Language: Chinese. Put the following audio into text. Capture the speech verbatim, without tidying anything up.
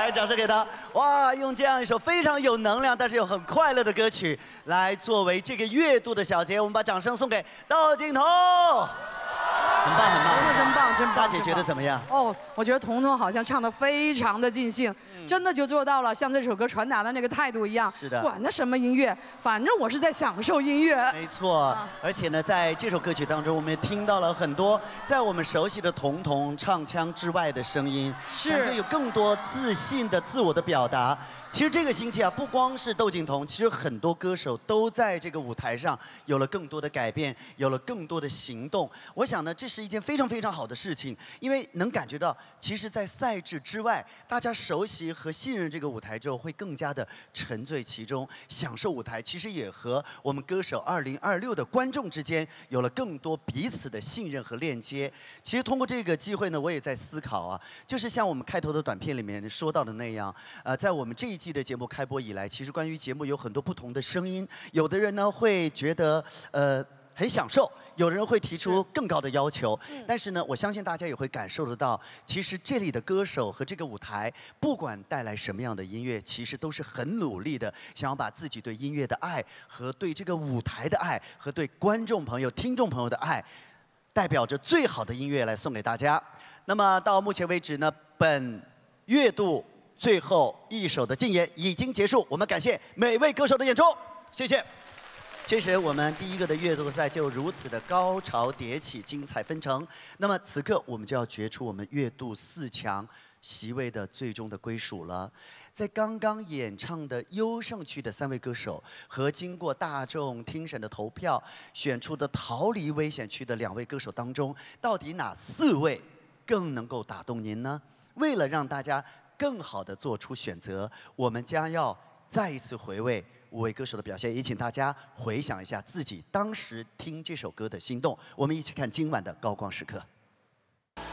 来，掌声给他！哇，用这样一首非常有能量，但是又很快乐的歌曲，来作为这个月度的小结，我们把掌声送给窦靖童。很棒，很棒， 真棒，真棒！ 大姐觉得怎么样？ 哦，我觉得彤彤好像唱得非常的尽兴，嗯、真的就做到了像这首歌传达的那个态度一样。 是的， 管它什么音乐，反正我是在享受音乐。 没错，啊、而且呢，在这首歌曲当中，我们也听到了很多在我们熟悉的彤彤唱腔之外的声音， 是感觉有更多自信的自我的表达。其实这个星期啊，不光是窦靖童，其实很多歌手都在这个舞台上有了更多的改变，有了更多的行动。我想呢，这是一件非常非常好的事情，因为能感觉到，其实，在赛制之外，大家熟悉和信任这个舞台之后，会更加的沉醉其中，享受舞台。其实也和我们歌手二零二六的观众之间有了更多彼此的信任和链接。其实通过这个机会呢，我也在思考啊，就是像我们开头的短片里面说到的那样，呃，在我们这一季的节目开播以来，其实关于节目有很多不同的声音，有的人呢会觉得呃很享受，有人会提出更高的要求，但是呢，我相信大家也会感受得到，其实这里的歌手和这个舞台，不管带来什么样的音乐，其实都是很努力的，想要把自己对音乐的爱和对这个舞台的爱和对观众朋友、听众朋友的爱，代表着最好的音乐来送给大家。那么到目前为止呢，本月度最后一首的竞演已经结束，我们感谢每位歌手的演出，谢谢。其实我们第一个的月度赛就如此的高潮迭起，精彩纷呈。那么此刻我们就要决出我们月度四强席位的最终的归属了。在刚刚演唱的优胜区的三位歌手和经过大众听审的投票选出的逃离危险区的两位歌手当中，到底哪四位更能够打动您呢？为了让大家更好的做出选择，我们将要再一次回味五位歌手的表现，也请大家回想一下自己当时听这首歌的心动。我们一起看今晚的高光时刻。